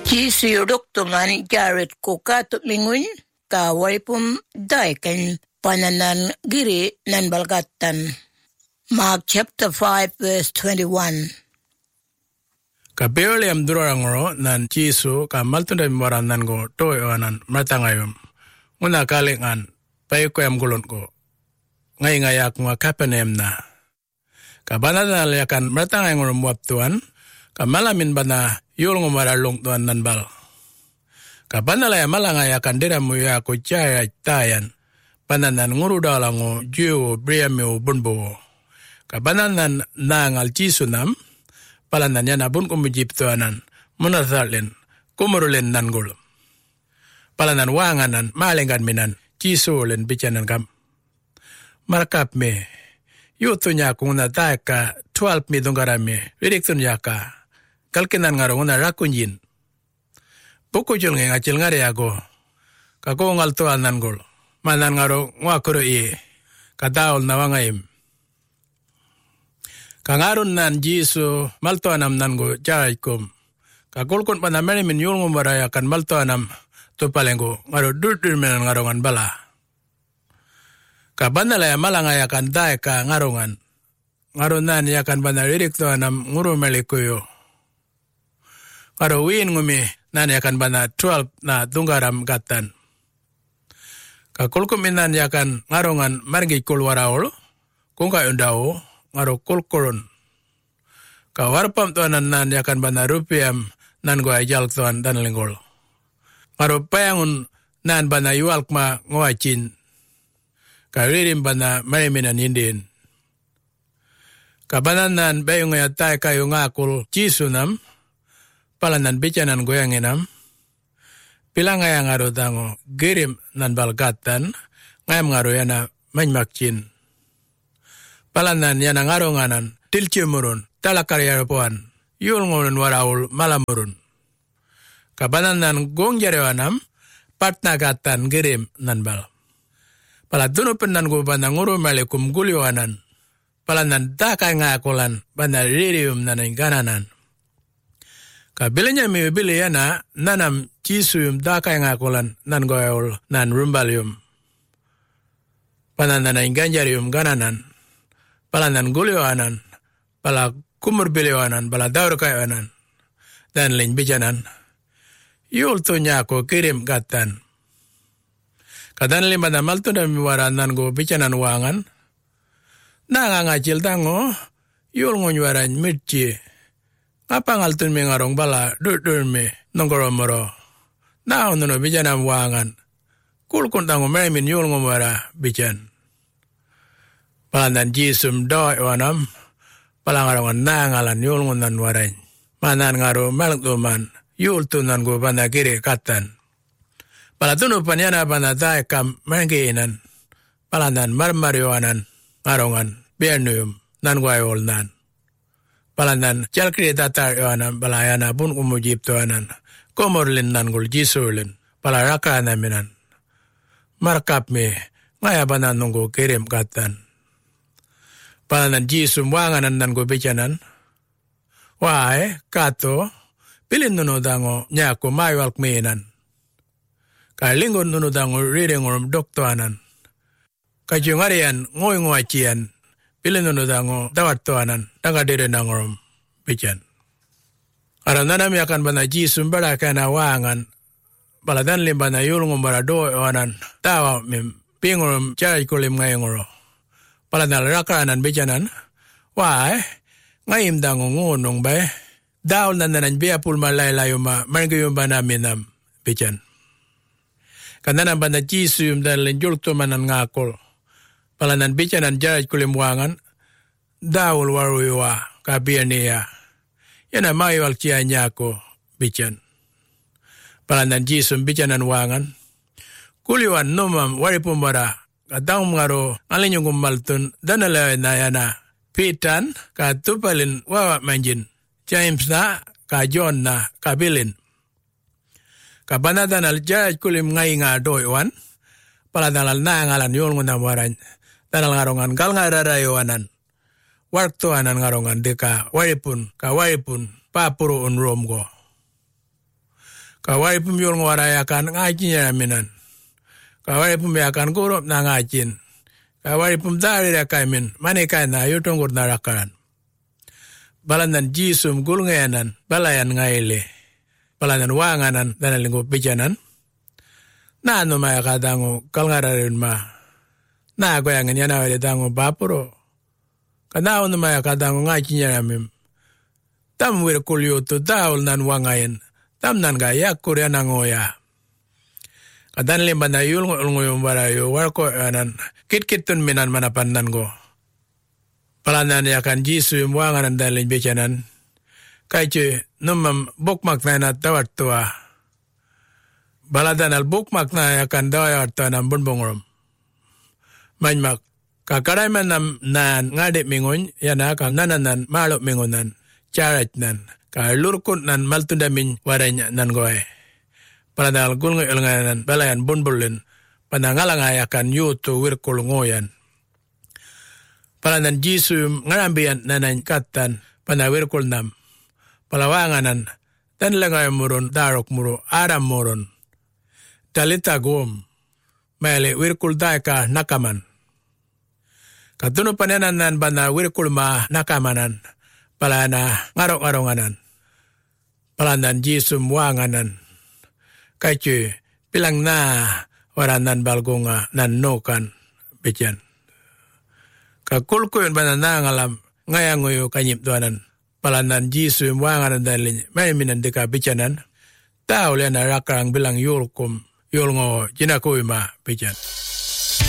Jisiruk tuman Jared Kuka tumingun ka walipum daiken pananan giri nan balgatan. Mark chapter 5 verse 21. Ka beole am durangro nan Jisu ka maltunda moran nan go toyo anan matangayum. Una kalingan payko am gulon ko. Ngay ngayak nga Capernaum na. Ka banana yakan matangay ngoro muaptuan ka malamin bana yul ngumaralong tuan nan bal. Ka banala ya malanga yakan dira muya ko chaya tayan. Bananan nguru dalango jiwo briamio bunbo. Ka bananan nangal Jisu nam palanan yan abun kumujip tuanan munathalin kumurulen nan gulum. Palanan wanganan malengan minan Jisu len bicanan kam. Markap me yuto nya kung na ka 12 mi donggarami ridikton nya ka kalkinan ngaro na rakunjin. Buku jul ngacil ngare ako kako ngal tuan nan gul manan ngaro ngakuro i kataol na wangaim. Kangarun nan Jisu maltuanam nan go jaikum. Kakulkun pa na meri min yulngo maraya kan maltuanam tupalengo ngaro durdur menan ngarongan bala. Kabanala ya malanga ya kan dae ka ngarongan. Ngaron nan ya kan banaririk tuanam nguru melikuyo. Ngaro win ngumi nan ya kan bana 12 na tunggaram gatan. Kakulkun minan ya kan ngarongan margi kulwaraol kung kayundao ngaro kulkurun. Ka warpam tuanan nan yakan bana rupiam nan go ajal tuan dan lenggol. Ngaro payangun nan bana yualk ma ngwacin. Ka ririm bana mariminan hindin. Ka banan nan bayong yatay kayo ngakul Jisu nam. Palanan bicanan goyanginam. Pilang ngayang ngaro tango girim nan balgatan. Ngayam ngaro yana manmakcin. Palanan yan ang aronganan, tilchimurun, talakaryarapuan, yulngon waraul malamurun. Kabananan gong jarewanam, patnagatan girim nanbal. Paladunupan nan guban ng urumalikum gulyoanan, palanan dakay ngakulan, banaririum nanay gananan. Kabili niya may bili yana, nanam Jisuyum dakay ngakulan, nan goyaul, nan rumbalium. Panananay ganjarium gananan. Palanan gulyoanan, pala kumurbilyoanan, pala daurkayoanan, dan lain bijanan. Yul to niya ko kirim gatan. Kadan lima na malto na miwaranan go bijanan wangan. Nangangacil tango, yul ngonywaran mirci. Ngapangaltun mi ngarong bala, dur mi, nonggoromoro. Naununo bijanan wangan. Kulkun tango meremin yul ngomara bijan. Palanan Jisum doy wanam, palangarangan nangalan yul ngunan waray. Manan ngaro malagtuman, yul tunan go banagiri katan. Palatunupan yana banatay kam mangiinan, palanan marmaryoanan, ngarongan, biyernuyum, nangwayol nan. Palanan jalkri tataryoanan, balayana bun kumujiptoanan, komorlin nangul Jisulin, palaraka naminan. Markap me, ngayabanan nunggo kirim katan. Palanan Jisum wanganan nan go bicanan. Wae, kato, pilin nunudango nyako mayualk miinan. Kalingon nunudango riringorum doktoanan. Kajungarian ngoy ngoacian, pilin nunudango dawatoanan, dangadirinangorum bican. Arananami akan bana Jisum barakana wangan, paladan limba na yulngum barado oanan, tawa mim, pingorum chay kulim ngayongoro. Palanal rakanan bicanan, wae, ngayim dango ngunong ba, daol na nanan biya pulmalaylayo margayong ba namin nam bican. Kananan ba na Jisuyum dahil linjulk tumanan ngakol, palanan bicanan jaray kulimwangan, daol waruywa kabiya niya, yan na mayawal siya niya ako bican. Palanan Jisum bicanan wangan, kuliwan numam waripumara, katang ngaro alin yung kumaltun danala na yana pitan ka tupalin wawa manjin James na ka John na kabilin kabanatan al jay kulim ngay nga doywan pala dalal na ngalan yun ng nawaran danal ngarongan kal nga rarayoanan wartuanan ngarongan de ka waripun papuro on rom go Kawari pum yul ngwara yakan ngajin ya minan. Kawari pum yakan kurop na ngajin. Kawari pum dari yakai min. Mani kai na yutunggur na rakaran. Balanan jisum gulngayanan. Balayan ngaile. Balanan wanganan. Danalingo pijanan. Na ano maya kadango kalngararin ma. Na goyangan yana wale dango bapuro. Kanao na maya kadango ngajin ya mim. Tam wir kulyoto daul nan wangayan. Tam nan gaya kurya nangoya. Kadan limba na yul ngoyong barayo. Warko anan. Kit-kitun minan manapan nan go. Palanan yakan jisu yung wanganan dalin bechanan. Kaya numam bukmak na natawat tuwa. Baladan al bukmak na yakan dawat tuwa ng bunbungurum. Manyak, kakarayman na ngadik mingon, yan kan nananan malok mingonan, charat nan, kalurkot nan maltundamin waranya nan goe. Paladan al gulngoy ulnganan balayan bunbulin, panangalangayakan yuto wirkul ngoyan. Palanan jisu ngarambian nanan katan panawirkul nam. Palawanganan, tan langay muron, darok muro, aram muron. Talita gom, mele wirkul daika nakaman. Katuno panenan nan bana wirkul ma nakamanan. Palana ngarok-ngaronganan. Palanan jisu muanganan. Kaicu pilang na waranan balgunga nan nokan bejan. Kakulkuyon ba na nangalam ngayangoyo kanyip doanan. Palanan jisu muanganan dalin may minandika bejanan. Tao liyan na rakarang bilang yulkum yulngo jinakuy ma bejan.